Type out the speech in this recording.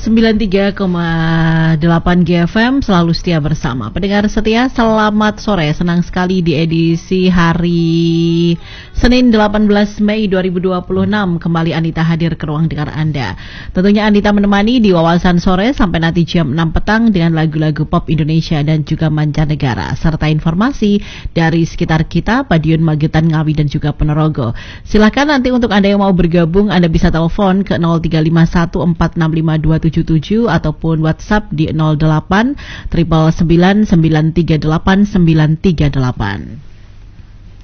93,8 GFM selalu setia bersama. Pendengar setia, selamat sore. Senang sekali di edisi hari Senin 18 Mei 2026 kembali Anita hadir ke ruang dengar Anda. Tentunya Anita menemani di wawasan sore sampai nanti jam 6 petang dengan lagu-lagu pop Indonesia dan juga mancanegara serta informasi dari sekitar kita, Madiun, Magetan, Ngawi dan juga Ponorogo. Silakan nanti untuk Anda yang mau bergabung, Anda bisa telepon ke 0351465277 ataupun WhatsApp di 08 999 938 938.